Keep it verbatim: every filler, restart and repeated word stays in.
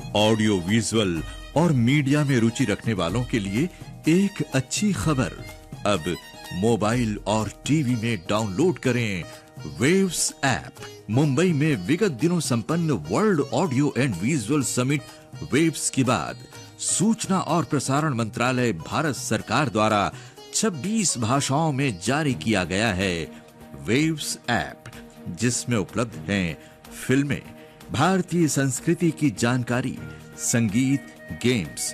Audio visual और media में रुचि रखने वालों के लिए एक अच्छी खबर। अब मोबाइल और टीवी में डाउनलोड करें वेव्स ऐप। मुंबई में विगत दिनों संपन्न world audio and visual summit waves के बाद सूचना और प्रसारण मंत्रालय भारत सरकार द्वारा छब्बीस भाषाओं में जारी किया गया है वेव्स ऐप, जिसमें उपलब्ध हैं फिल्में, भारतीय संस्कृति की जानकारी, संगीत, गेम्स,